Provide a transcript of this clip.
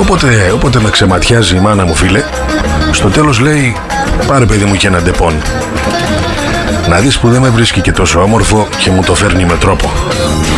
Όποτε με ξεματιάζει η μάνα μου, φίλε, στο τέλος λέει: πάρε παιδί μου και ένα ντεπών. Να δεις που δεν με βρίσκει και τόσο όμορφο και μου το φέρνει με τρόπο.